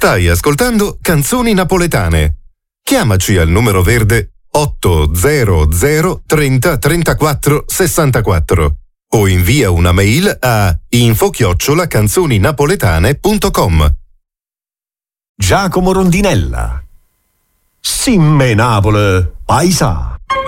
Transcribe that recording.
Stai ascoltando Canzoni Napoletane. Chiamaci al numero verde 800 30 34 64 o invia una mail a info@canzoninapoletane.com. Giacomo Rondinella. Simme Napoli, paisa.